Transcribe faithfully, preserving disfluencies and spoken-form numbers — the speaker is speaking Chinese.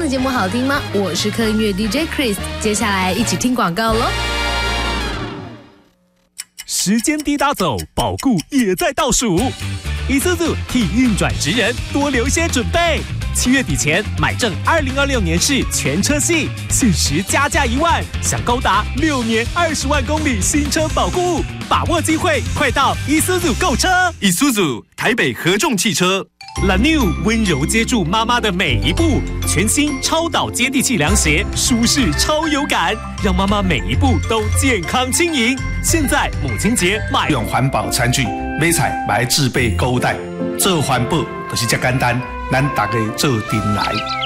的节目好听吗？我是客音乐 D J Chris， 接下来一起听广告咯。 时间滴答走，保固也在倒数。Isuzu 替运转职人多留些准备，七月底前买正二零二六年式全车系，限时加价一万，享高达六年二十万公里新车保固，把握机会，快到 Isuzu 购车。 Isuzu 台北合众汽车。 La New 温柔接住妈妈的每一步，全新超导接地气凉鞋，舒适超有感，让妈妈每一步都健康轻盈。现在母亲节买用环保餐具，买菜买自备购物袋，做环保就是这简单，咱大家做阵来。